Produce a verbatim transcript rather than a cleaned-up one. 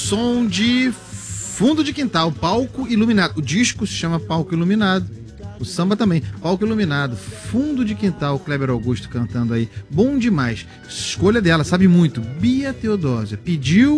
som de Fundo de Quintal, Palco Iluminado. O disco se chama Palco Iluminado. O samba também, Palco Iluminado, Fundo de Quintal, Kleber Augusto cantando aí. Bom demais. Escolha dela, sabe muito. Bia Teodósia pediu